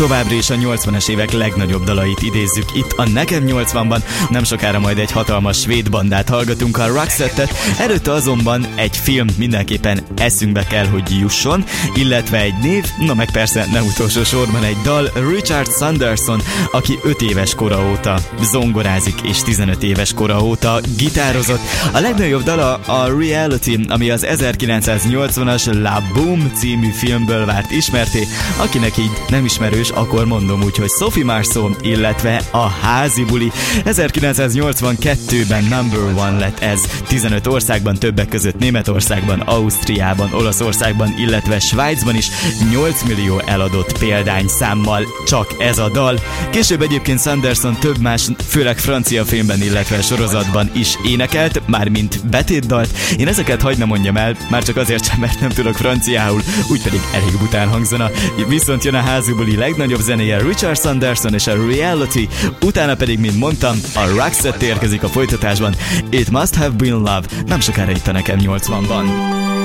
Továbbra is a 80-es évek legnagyobb dalait idézzük itt a Nekem 80-ban, nem sokára majd egy hatalmas svéd bandát hallgatunk, a Roxette-et, előtte azonban egy film mindenképpen eszünkbe kell, hogy jusson, illetve egy név, na meg persze nem utolsó sorban egy dal, Richard Sanderson, aki 5 éves kora óta zongorázik és 15 éves kora óta gitározott. A legnagyobb dala a Reality, ami az 1980-as La Boom című filmből vált ismerté, akinek így nem ismerős, akkor mondom úgy, hogy Sophie Marceau, illetve a Házi buli. 1982-ben number one lett ez 15 országban, többek között Németországban, Ausztriában, Olaszországban, illetve Svájcban is 8 millió eladott példányszámmal csak ez a dal. Később egyébként Sanderson több más, főleg francia filmben, illetve sorozatban is énekelt, mármint betétdalt. Én ezeket hagy ne mondjam el, már csak azért sem, mert nem tudok franciául, úgy pedig elég bután hangzana. Viszont jön a Házi buli legnagyobb zenéje, Richard Sanderson és a Reality, utána pedig, mint mondtam, a Roxette érkezik a folytatásban. It Must Have Been Love, nem sokára itt a Nekem 80-ban.